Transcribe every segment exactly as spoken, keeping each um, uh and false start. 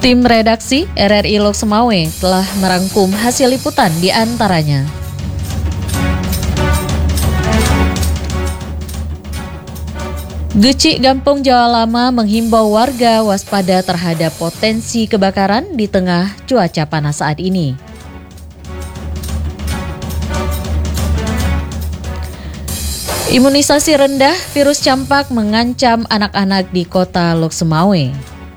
Tim redaksi R R I Lok Semawe telah merangkum hasil liputan di antaranya. Gecik Gampong Jawa Lama menghimbau warga waspada terhadap potensi kebakaran di tengah cuaca panas saat ini. Imunisasi rendah virus campak mengancam anak-anak di kota Lok Semawe.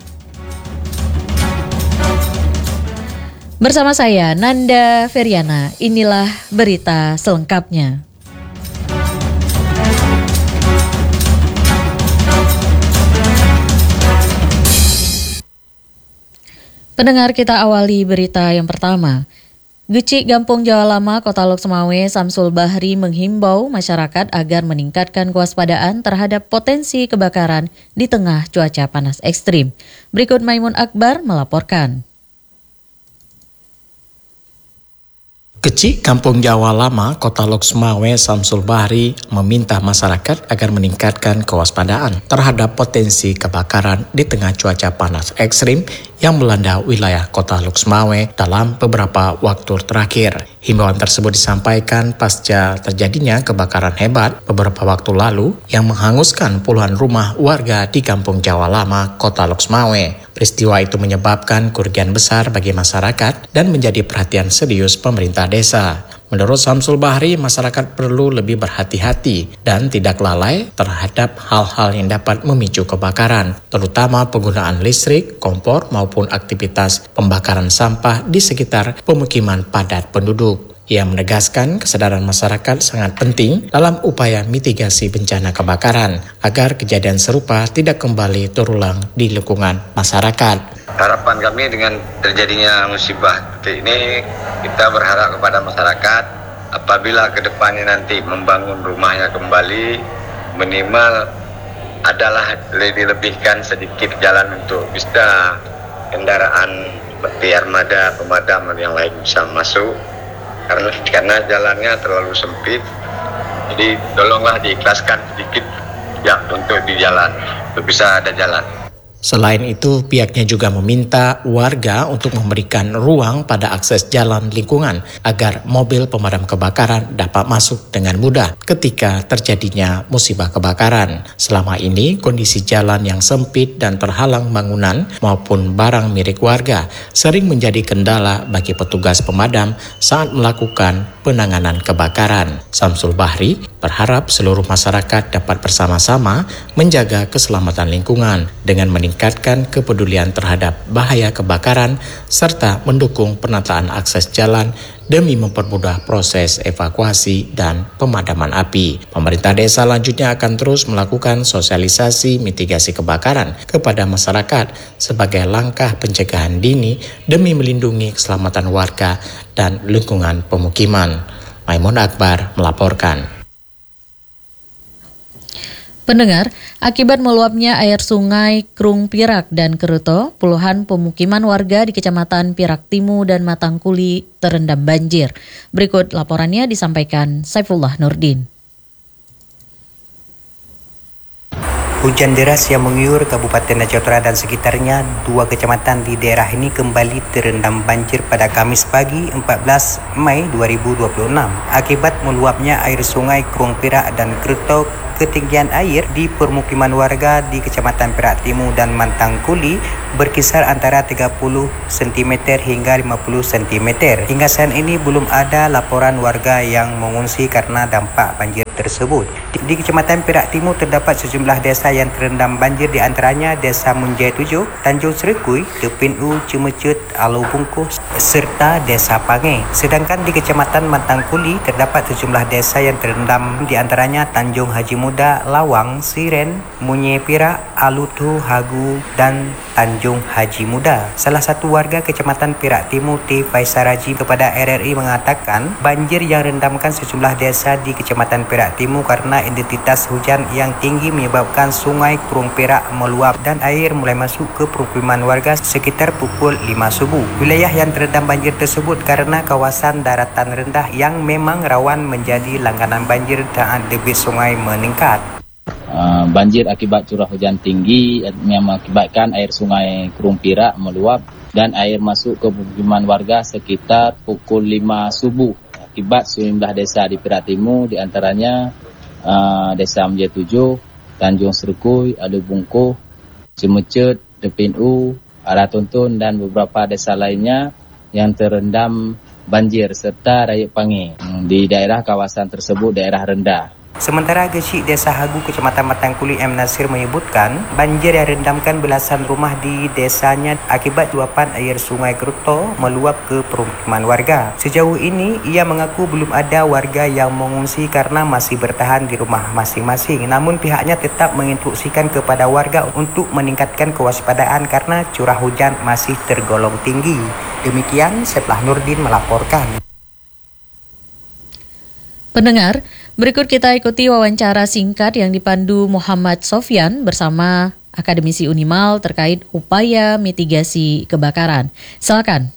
Bersama saya, Nanda Feriana, inilah berita selengkapnya. Pendengar, kita awali berita yang pertama. Gecik Gampong Jawa Lama, Kota Lok Semawe, Samsul Bahri menghimbau masyarakat agar meningkatkan kewaspadaan terhadap potensi kebakaran di tengah cuaca panas ekstrim. Berikut Maimun Akbar melaporkan. Gecik Kampung Jawa Lama, Kota Lok Semawe, Samsul Bahri meminta masyarakat agar meningkatkan kewaspadaan terhadap potensi kebakaran di tengah cuaca panas ekstrim yang melanda wilayah Kota Lok Semawe dalam beberapa waktu terakhir. Himbauan tersebut disampaikan pasca terjadinya kebakaran hebat beberapa waktu lalu yang menghanguskan puluhan rumah warga di Kampung Jawa Lama, Kota Lok Semawe. Peristiwa itu menyebabkan kerugian besar bagi masyarakat dan menjadi perhatian serius pemerintah desa. Menurut Samsul Bahri, masyarakat perlu lebih berhati-hati dan tidak lalai terhadap hal-hal yang dapat memicu kebakaran, terutama penggunaan listrik, kompor, maupun aktivitas pembakaran sampah di sekitar pemukiman padat penduduk. Ia menegaskan kesadaran masyarakat sangat penting dalam upaya mitigasi bencana kebakaran agar kejadian serupa tidak kembali terulang di lingkungan masyarakat. Harapan kami dengan terjadinya musibah seperti ini, kita berharap kepada masyarakat apabila ke depannya nanti membangun rumahnya kembali, minimal adalah dilebihkan sedikit jalan untuk bisa kendaraan seperti armada, pemadam dan yang lain bisa masuk. Karena, karena jalannya terlalu sempit, jadi tolonglah diikhlaskan sedikit ya untuk di jalan, untuk bisa ada jalan. Selain itu, pihaknya juga meminta warga untuk memberikan ruang pada akses jalan lingkungan agar mobil pemadam kebakaran dapat masuk dengan mudah ketika terjadinya musibah kebakaran. Selama ini, kondisi jalan yang sempit dan terhalang bangunan maupun barang milik warga sering menjadi kendala bagi petugas pemadam saat melakukan penanganan kebakaran. Samsul Bahri berharap seluruh masyarakat dapat bersama-sama menjaga keselamatan lingkungan dengan meningkatkan meningkatkan kepedulian terhadap bahaya kebakaran serta mendukung penataan akses jalan demi mempermudah proses evakuasi dan pemadaman api. Pemerintah desa lanjutnya akan terus melakukan sosialisasi mitigasi kebakaran kepada masyarakat sebagai langkah pencegahan dini demi melindungi keselamatan warga dan lingkungan pemukiman. Maimun Akbar melaporkan. Pendengar, akibat meluapnya air sungai Krung Pirak dan Keruto, puluhan pemukiman warga di Kecamatan Pirak Timu dan Matangkuli terendam banjir. Berikut laporannya disampaikan Saifullah Nurdin. Hujan deras yang mengguyur Kabupaten Najotera dan sekitarnya, dua kecamatan di daerah ini kembali terendam banjir pada Kamis pagi empat belas Mei dua ribu dua puluh enam. Akibat meluapnya air sungai Krung Pirak dan Keruto, ketinggian air di permukiman warga di Kecamatan Pirak Timu dan Matangkuli berkisar antara tiga puluh sentimeter hingga lima puluh sentimeter. Hingga saat ini belum ada laporan warga yang mengungsi karena dampak banjir tersebut. Di, di Kecamatan Pirak Timu terdapat sejumlah desa yang terendam banjir, di antaranya Desa Munjai tujuh, Tanjung Serikui, Tepin U, Cimecut, Alu Bungkus, serta Desa Pange. Sedangkan di Kecamatan Matangkuli terdapat sejumlah desa yang terendam, di antaranya Tanjung Haji Muda, Lawang, Siren, Munye Pirak, Alutu, Hagu, dan Tanjung Haji Muda. Salah satu warga Kecamatan Pirak Timu, T. Faisaraji, kepada R R I mengatakan banjir yang rendamkan sejumlah desa di Kecamatan Pirak Timu karena intensitas hujan yang tinggi menyebabkan sungai Krung Pirak meluap dan air mulai masuk ke permukiman warga sekitar pukul lima subuh. Wilayah yang terendam banjir tersebut karena kawasan daratan rendah yang memang rawan menjadi langganan banjir dan debit sungai meningkat. Uh, banjir akibat curah hujan tinggi yang mengakibatkan air sungai Kerumpira meluap dan air masuk ke pemukiman warga sekitar pukul lima subuh. Akibat sejumlah desa di Perak Timur, di antaranya uh, Desa Menjaya tujuh, Tanjung Serukui, Alu Bungkuh, Cimecut, Depin U, Arah Tuntun dan beberapa desa lainnya yang terendam banjir serta Rayuk Pangi. Di daerah kawasan tersebut daerah rendah. Sementara Gecik Desa Hagu Kecamatan Matangkuli M. Nasir menyebutkan banjir yang rendamkan belasan rumah di desanya akibat luapan air sungai Keruto meluap ke permukiman warga. Sejauh ini ia mengaku belum ada warga yang mengungsi karena masih bertahan di rumah masing-masing. Namun pihaknya tetap menginstruksikan kepada warga untuk meningkatkan kewaspadaan karena curah hujan masih tergolong tinggi. Demikian Seplah Nurdin melaporkan. Pendengar, berikut kita ikuti wawancara singkat yang dipandu Muhammad Sofyan bersama akademisi Unimal terkait upaya mitigasi kebakaran. Silakan.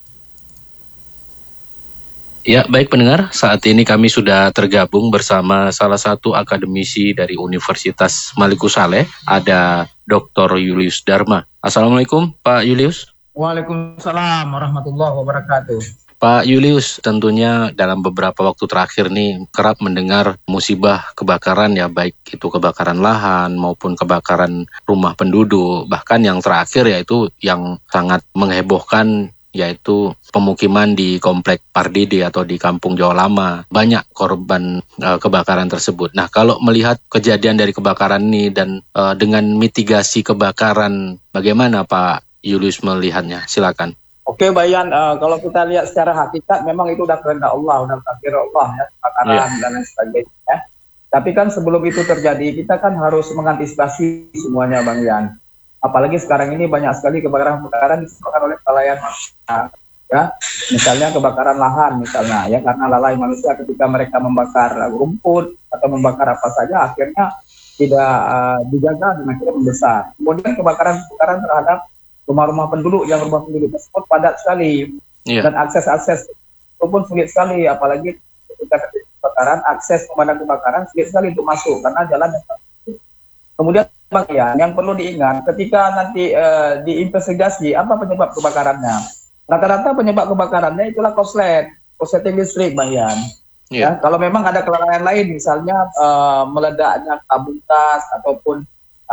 Ya, baik pendengar, saat ini kami sudah tergabung bersama salah satu akademisi dari Universitas Maliku Saleh, ada Doktor Julius Dharma. Assalamualaikum, Pak Julius. Waalaikumsalam warahmatullahi wabarakatuh. Pak Julius, tentunya dalam beberapa waktu terakhir nih kerap mendengar musibah kebakaran ya, baik itu kebakaran lahan maupun kebakaran rumah penduduk. Bahkan yang terakhir yaitu yang sangat menghebohkan yaitu pemukiman di Komplek Pardede atau di Kampung Jawa Lama. Banyak korban uh, kebakaran tersebut. Nah, kalau melihat kejadian dari kebakaran ini dan uh, dengan mitigasi kebakaran, bagaimana Pak Julius melihatnya? Silakan. Oke, Bayan, uh, kalau kita lihat secara hakikat memang itu udah kehendak Allah, udah takdir Allah ya, kebakaran yeah. dan lain sebagainya. Ya. Tapi kan sebelum itu terjadi, kita kan harus mengantisipasi semuanya, Bang Yan. Apalagi sekarang ini banyak sekali kebakaran-kebakaran disebabkan oleh kelalaian manusia. Ya, misalnya kebakaran lahan, misalnya ya, karena lalai manusia ketika mereka membakar rumput atau membakar apa saja, akhirnya tidak uh, dijaga dan akhirnya membesar. Kemudian kebakaran-kebakaran terhadap rumah-rumah penduduk yang rumah penduduk tersebut padat sekali yeah. dan akses-akses itu pun sulit sekali, apalagi ketika terjadi kebakaran, akses pemadam kebakaran sulit sekali untuk masuk karena jalan yang tertutup. Kemudian Bang Yan, yang perlu diingat ketika nanti uh, diinvestigasi apa penyebab kebakarannya, rata-rata penyebab kebakarannya itulah korslet, korsleting listrik, Bang Yan. Yeah. Ya, kalau memang ada kelalaian lain, misalnya uh, meledaknya tabung gas ataupun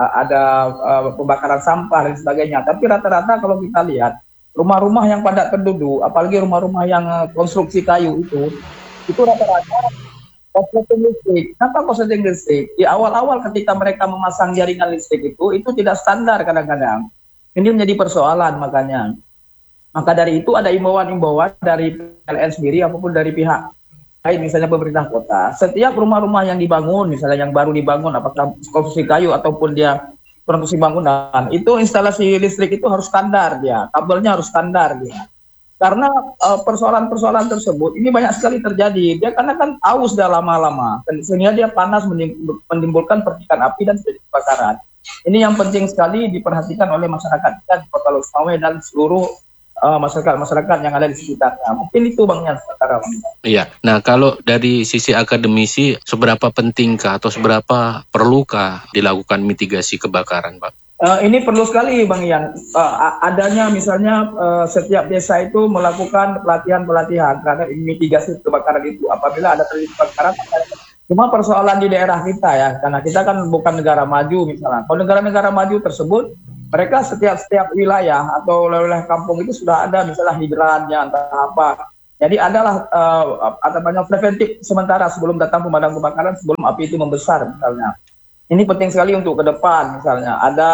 ada uh, pembakaran sampah dan sebagainya. Tapi rata-rata kalau kita lihat rumah-rumah yang padat penduduk, apalagi rumah-rumah yang uh, konstruksi kayu itu, itu rata-rata korsleting listrik. Kenapa korsleting listrik? Di awal-awal ketika mereka memasang jaringan listrik itu, itu tidak standar kadang-kadang. Ini menjadi persoalan makanya. Maka dari itu ada imbauan-imbauan dari P L N sendiri ataupun dari pihak lain, misalnya pemerintah kota. Setiap rumah-rumah yang dibangun, misalnya yang baru dibangun, apakah konstruksi kayu ataupun dia konstruksi bangunan, itu instalasi listrik itu harus standar dia, kabelnya harus standar dia. Karena uh, persoalan-persoalan tersebut ini banyak sekali terjadi. Dia karena kan aus dah lama-lama, sehingga dia panas menimbulkan percikan api dan terjadi kebakaran. Ini yang penting sekali diperhatikan oleh masyarakat kita di Kota Lok Sumawe dan seluruh Uh, masyarakat-masyarakat yang ada di sekitarnya. Mungkin itu Bang Yan sekarang. Iya. Nah, kalau dari sisi akademisi, seberapa pentingkah atau seberapa perlukah dilakukan mitigasi kebakaran, Pak? Uh, ini perlu sekali Bang Yan. Uh, adanya misalnya uh, setiap desa itu melakukan pelatihan-pelatihan terhadap mitigasi kebakaran itu. Apabila ada terjadi kebakaran, cuma persoalan di daerah kita ya, karena kita kan bukan negara maju misalnya. Kalau negara-negara maju tersebut, mereka setiap-setiap wilayah atau wilayah kampung itu sudah ada misalnya hidrannya entah apa. Jadi adalah uh, apa namanya preventif sementara sebelum datang pemadam kebakaran, sebelum api itu membesar misalnya. Ini penting sekali untuk ke depan misalnya. Ada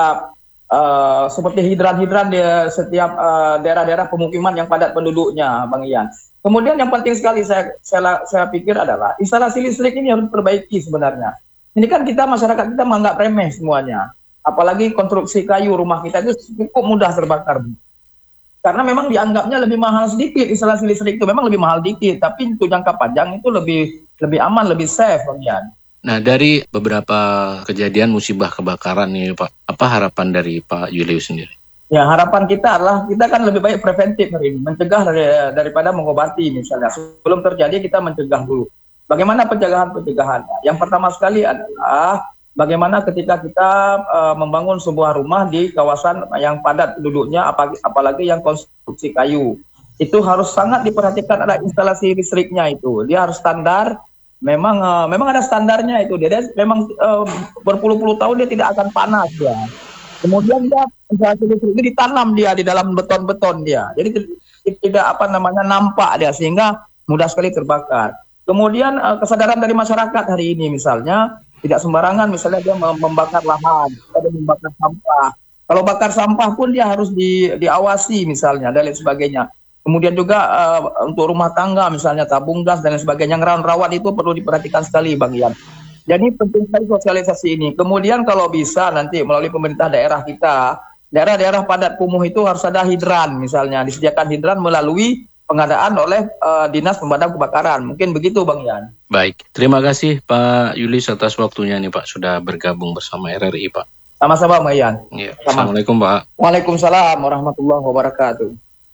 uh, seperti hidran-hidran di setiap uh, daerah-daerah pemukiman yang padat penduduknya, Bang Ian. Kemudian yang penting sekali saya saya, saya pikir adalah instalasi listrik ini harus diperbaiki sebenarnya. Ini kan kita masyarakat kita menganggap remeh semuanya. Apalagi konstruksi kayu rumah kita itu cukup mudah terbakar. Karena memang dianggapnya lebih mahal sedikit, instalasi listrik itu memang lebih mahal dikit, tapi untuk jangka panjang itu lebih lebih aman, lebih safe, Bang Yan. Nah, dari beberapa kejadian musibah kebakaran nih, Pak, apa harapan dari Pak Julius sendiri? Ya, harapan kita adalah kita kan lebih baik preventif hari ini, mencegah dari, daripada mengobati misalnya. Sebelum terjadi kita mencegah dulu. Bagaimana pencegahan-pencegahannya? Yang pertama sekali adalah bagaimana ketika kita uh, membangun sebuah rumah di kawasan yang padat penduduknya, apalagi, apalagi yang konstruksi kayu. Itu harus sangat diperhatikan ada instalasi listriknya itu. Dia harus standar, memang uh, memang ada standarnya itu. Dia, dia memang uh, berpuluh-puluh tahun dia tidak akan panas ya. Kemudian dia instalasi listrik itu ditanam dia di dalam beton-beton dia. Jadi tidak apa namanya nampak dia sehingga mudah sekali terbakar. Kemudian uh, kesadaran dari masyarakat hari ini misalnya tidak sembarangan misalnya dia membakar lahan, dia membakar sampah. Kalau bakar sampah pun dia harus di, diawasi misalnya dan lain sebagainya. Kemudian juga uh, untuk rumah tangga misalnya tabung gas dan lain sebagainya, yang rawat itu perlu diperhatikan sekali Bang Ian. Jadi penting sekali sosialisasi ini. Kemudian kalau bisa nanti melalui pemerintah daerah kita, daerah-daerah padat kumuh itu harus ada hidran misalnya, disediakan hidran melalui pengadaan oleh uh, Dinas Pemadam Kebakaran. Mungkin begitu Bang Ian. Baik, terima kasih Pak Yulis atas waktunya nih Pak, sudah bergabung bersama R R I Pak. Sama-sama Bang Ian. Ya, Assalamualaikum Pak. Waalaikumsalam warahmatullahi wabarakatuh.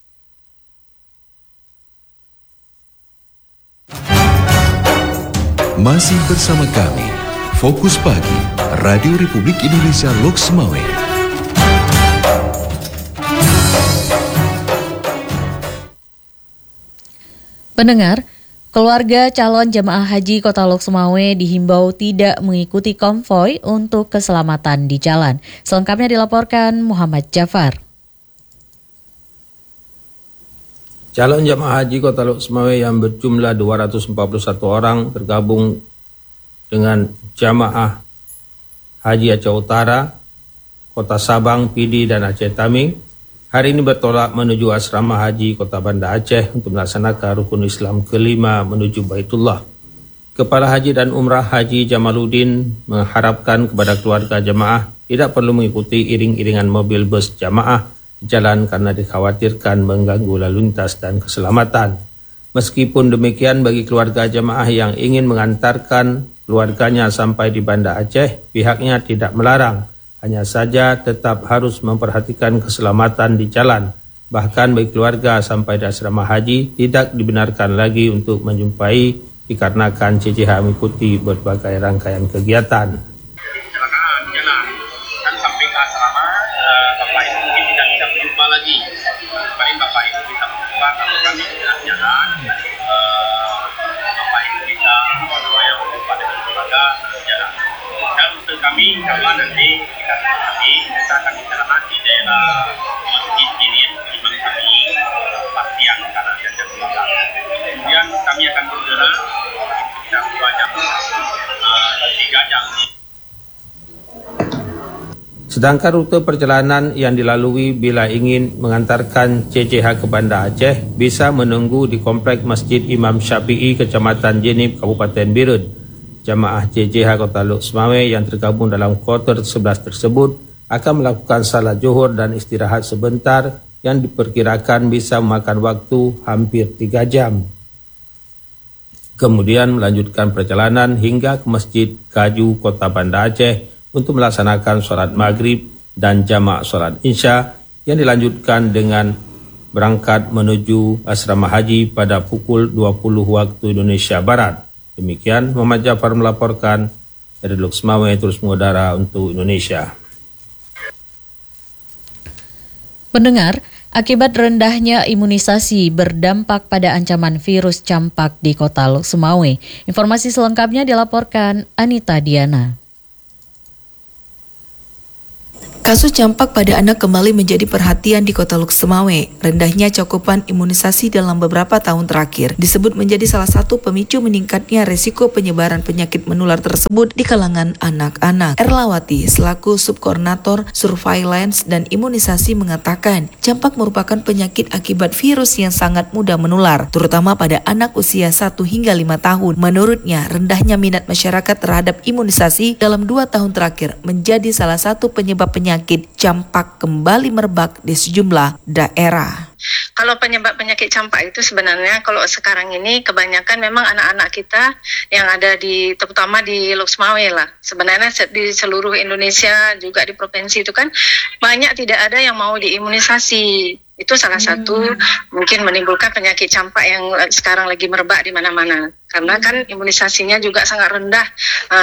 Masih bersama kami, Fokus Pagi, Radio Republik Indonesia Loks Mawé. Pendengar, keluarga calon jemaah haji Kota Loks Mawé dihimbau tidak mengikuti konvoi untuk keselamatan di jalan. Selengkapnya dilaporkan Muhammad Jafar. Calon jemaah haji Kota Loks Mawé yang berjumlah dua ratus empat puluh satu orang tergabung dengan jamaah Haji Aceh Utara, Kota Sabang, Pidi, dan Aceh Taming hari ini bertolak menuju asrama haji Kota Banda Aceh untuk melaksanakan rukun Islam kelima menuju Baitullah. Kepala Haji dan Umrah Haji Jamaluddin mengharapkan kepada keluarga jamaah tidak perlu mengikuti iring-iringan mobil bus jamaah jalan karena dikhawatirkan mengganggu lalu lintas dan keselamatan. Meskipun demikian, bagi keluarga jemaah yang ingin mengantarkan keluarganya sampai di Banda Aceh, pihaknya tidak melarang. Hanya saja tetap harus memperhatikan keselamatan di jalan. Bahkan bagi keluarga sampai di asrama haji, tidak dibenarkan lagi untuk menjumpai dikarenakan C C H mengikuti berbagai rangkaian kegiatan. Lagi, paling Bapak Ibu bisa membuka kalau kami tidak jalan, uh, Bapak Ibu bisa membawa yang pada keluarga jalan. Dan untuk kami, kalau nanti kita nanti kita akan istirahat di daerah Masjid Jirin Imam kami pasti yang karena ada keluarga. Kemudian kami akan bergerak kita dua jam, uh, tiga jam. Sedangkan rute perjalanan yang dilalui bila ingin mengantarkan C C H ke Banda Aceh bisa menunggu di komplek Masjid Imam Syafi'i, Kecamatan Jenib, Kabupaten Birun. Jamaah C C H Kota Loks Mawé yang tergabung dalam kloter sebelas tersebut akan melakukan salat zuhur dan istirahat sebentar yang diperkirakan bisa memakan waktu hampir tiga jam. Kemudian melanjutkan perjalanan hingga ke Masjid Kaju Kota Banda Aceh untuk melaksanakan sholat maghrib dan jamak sholat isya yang dilanjutkan dengan berangkat menuju asrama haji pada pukul dua puluh waktu Indonesia Barat. Demikian Muhammad Jafar melaporkan dari Loks Mawé terus mengudara untuk Indonesia. Pendengar, akibat rendahnya imunisasi berdampak pada ancaman virus campak di Kota Loks Mawé. Informasi selengkapnya dilaporkan Anita Diana. Kasus campak pada anak kembali menjadi perhatian di Kota Loks Mawé. Rendahnya cakupan imunisasi dalam beberapa tahun terakhir disebut menjadi salah satu pemicu meningkatnya resiko penyebaran penyakit menular tersebut di kalangan anak-anak. Erlawati selaku subkoordinator surveillance dan imunisasi mengatakan, campak merupakan penyakit akibat virus yang sangat mudah menular, terutama pada anak usia satu hingga lima tahun. Menurutnya, rendahnya minat masyarakat terhadap imunisasi dalam dua tahun terakhir menjadi salah satu penyebab penyakit penyakit campak kembali merebak di sejumlah daerah. Kalau penyebab penyakit campak itu sebenarnya kalau sekarang ini kebanyakan memang anak-anak kita yang ada di terutama di Loks Mawé lah. Sebenarnya di seluruh Indonesia juga di provinsi itu kan banyak tidak ada yang mau diimunisasi. Itu salah satu hmm. mungkin menimbulkan penyakit campak yang sekarang lagi merebak di mana-mana. Karena kan imunisasinya juga sangat rendah. Uh,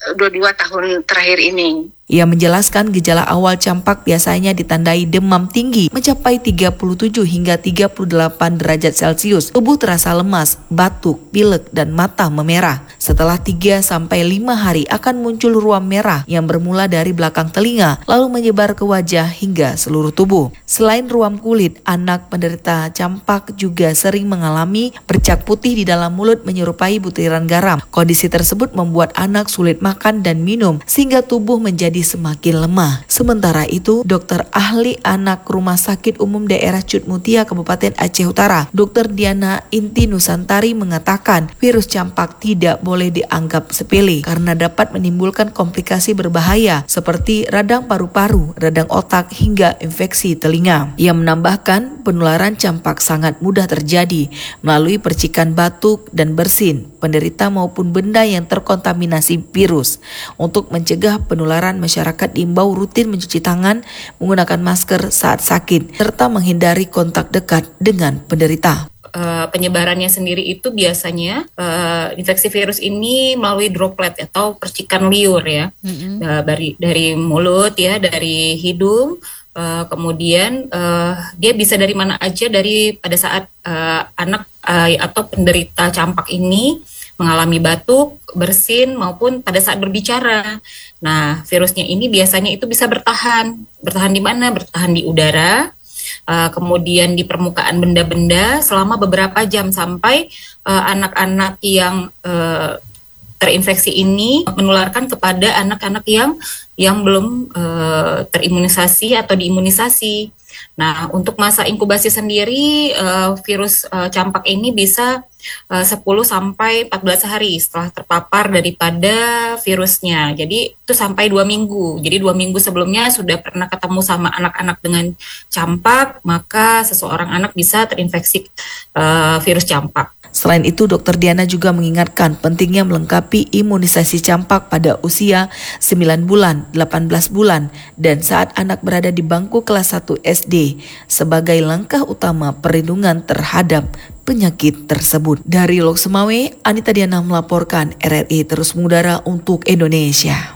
dua puluh dua tahun terakhir ini. Ia menjelaskan gejala awal campak biasanya ditandai demam tinggi mencapai tiga puluh tujuh hingga tiga puluh delapan derajat Celcius, tubuh terasa lemas, batuk, pilek, dan mata memerah. Setelah tiga sampai lima hari akan muncul ruam merah yang bermula dari belakang telinga, lalu menyebar ke wajah hingga seluruh tubuh. Selain ruam kulit, anak penderita campak juga sering mengalami bercak putih di dalam mulut menyerupai butiran garam. Kondisi tersebut membuat anak sulit makan dan minum sehingga tubuh menjadi semakin lemah. Sementara itu, dokter ahli anak Rumah Sakit Umum Daerah Cutmutia Kabupaten Aceh Utara, dokter Diana Inti Nusantari mengatakan virus campak tidak boleh dianggap sepele karena dapat menimbulkan komplikasi berbahaya seperti radang paru-paru, radang otak hingga infeksi telinga. Ia menambahkan penularan campak sangat mudah terjadi melalui percikan batuk dan bersin penderita maupun benda yang terkontaminasi virus. Untuk mencegah penularan, masyarakat diimbau rutin mencuci tangan, menggunakan masker saat sakit, serta menghindari kontak dekat dengan penderita. Uh, penyebarannya sendiri itu biasanya uh, infeksi virus ini melalui droplet atau percikan liur ya, mm-hmm. uh, dari dari mulut ya, dari hidung, uh, kemudian uh, dia bisa dari mana aja, dari pada saat uh, anak uh, atau penderita campak ini mengalami batuk, bersin, maupun pada saat berbicara. Nah, virusnya ini biasanya itu bisa bertahan. Bertahan di mana? Bertahan di udara, uh, kemudian di permukaan benda-benda selama beberapa jam sampai uh, anak-anak yang uh, terinfeksi ini menularkan kepada anak-anak yang yang belum uh, terimunisasi atau diimunisasi. Nah, untuk masa inkubasi sendiri, uh, virus uh, campak ini bisa uh, sepuluh sampai empat belas hari setelah terpapar daripada virusnya. Jadi itu sampai dua minggu. Jadi dua minggu sebelumnya sudah pernah ketemu sama anak-anak dengan campak, maka seseorang anak bisa terinfeksi uh, virus campak. Selain itu, dokter Diana juga mengingatkan pentingnya melengkapi imunisasi campak pada usia sembilan bulan, delapan belas bulan, dan saat anak berada di bangku kelas satu S D sebagai langkah utama perlindungan terhadap penyakit tersebut. Dari Lok Semawe, Anita Diana melaporkan. R R I terus mengudara untuk Indonesia.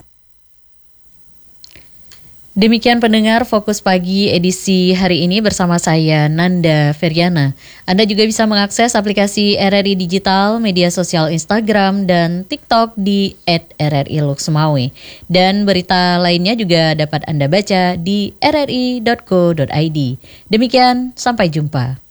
Demikian pendengar Fokus Pagi edisi hari ini bersama saya Nanda Feryana. Anda juga bisa mengakses aplikasi R R I Digital, media sosial Instagram dan TikTok di et R R I Lok Semawe. Dan berita lainnya juga dapat Anda baca di r r i dot co dot i d. Demikian, sampai jumpa.